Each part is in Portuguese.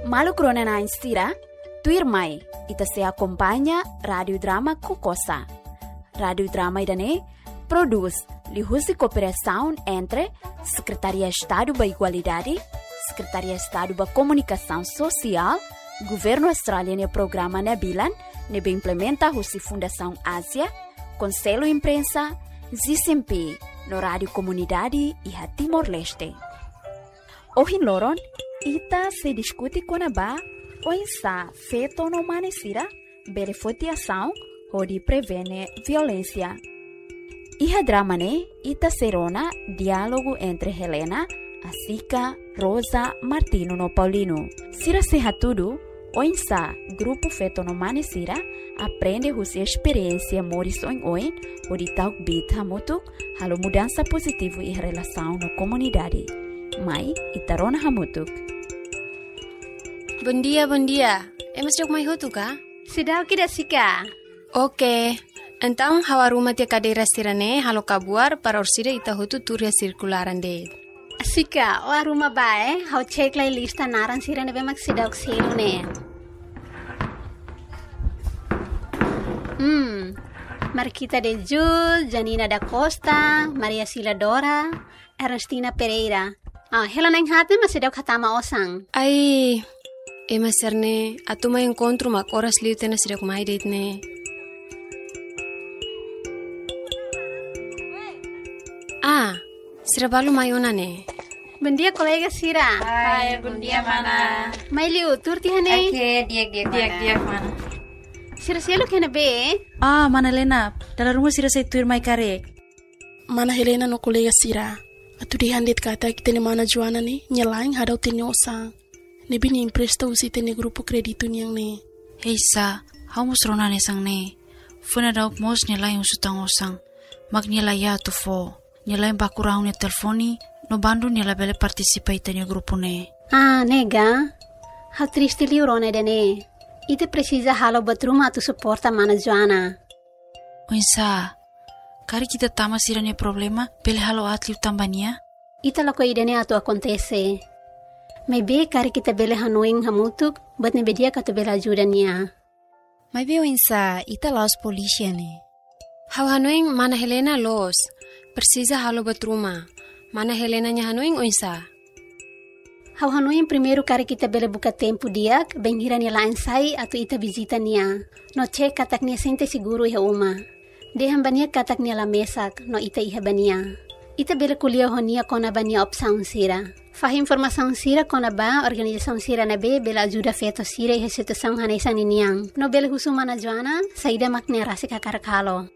Malu krona na instira, tuir mai, ita se acompanha Radio Drama Kokosa. Radio Drama idane produz lihusi cooperação entre Secretaria Estado da Igualdade, Secretaria Estado da Comunicação Social, Governo Australiano e Programa Nebilan, nebe implementa husi Fundação Ásia, Conselho Imprensa, ZCMP, no Rádio Comunidade e a Timor-Leste. Hoje loron, ita se discute com a ba, ou está feito no manecira, beneficiação, ou de prevene violência. Iha drama ne, ita serona diálogo entre Helena, Asica, Rosa, Martino no Paulino. Sira seha tudo, oinsa grupo feito no manecira, aprende husi experiência morison oin, o de tal bit hamutuk, halo mudança positivo e relação na comunidade. Mai, itarona hamutuk. Bom dia. Masih mai hotu ka? Sudah kita sika. Oke. Então, hawaruma tia cadeira sirane, halo kabuar para orsida ita hotu turia circularan de. Sika, o aruma bae, hau cek lai lista naran sirane be mak sidak selune. Marquita de Jul, Janina da Costa, Maria Sila Dora, Ernestina Pereira. Helena yang hati masih dak hatama osang. Ai, maserne, atu mai encontro mak oras liu tena sidak mai date ne. Sira balu mayona ne. Bom dia, colega Sira. Hai, bom dia, mana. Mai liu, turti hane. Oke, diak, mana. Sira sialo kena be. Mana Helena. Dalam rumah Sira saya tuir mai karek. Mana Helena no colega Sira. Atu dihandit kata kita ni mana Joana ni nyelaing hadau tini osang. Nebi ni impresta usi tini grupo kredito niyang ne. Hei sa, hau musrona ne sang ne. Funa daup mos nyelaing usutang osang. Mag nyelaya tu fo. Nyelaing bakurang ni telefoni. No bandu nyela bele participa itanya grupo ne. Nega. Hau triste liu rone de ne. Ite precisa halo batruma tu suporta mana Joana. Oinsa, kari kita tama sirane problema, bele halo atliu tambania? Ita lako idene atu acontece. Mai be kari kita bele hanuing hamutuk, bat ne bedia katu bele ajuda niya. Mai be oinsa, ita laos polisia ne. Hau hanuing mana Helena los. Precisa halo batruma. Mana Helena nya hanuing oinsa. Hau hanuing primeiro kari kita bele buka tempo diak, bem hira niya lain sai atu ita visita niya. No cek katak niya sente siguro iha uma. Deham bania katak niya la mesak, no ita iha bania. Ita bele kuliah honia kona bania opsaun sira. Fah informação sira kona ba, organização sira na be, bela ajuda feto sira iha situação hanesan niyang. No bele husuma na Joana, saida makne rasi kakarakalo.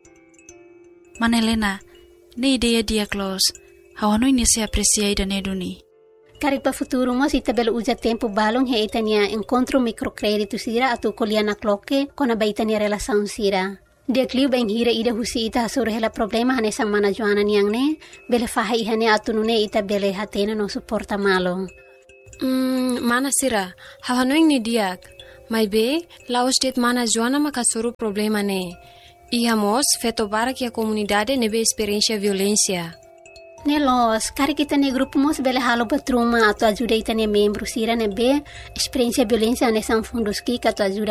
Mana Helena, ne ideia dia close. Hawano ini se apreciai da neduni. Kari pa futuro mo ita belo uja tempo balong he ita niya encontro microcredito sira atu kolia na kloke kona ba ita niya relação sira. Dia kliu bang hira ida husi ita hasuro hela problema hane sang mana Joana niyang ne, bele faha ihane atu nune ita bele hatena no suporta malo. Mana sira, hawanuing ni diak. Mai be, laos det mana Joana makasuru problema ne. Ihamos feto bara que a comunidade nebe experiência violência. Nelos, kari kita ne grupo mos bele halo batruma atu ajuda ita ne membro sira nebe experiência violência ne sang fundos ki katu ajuda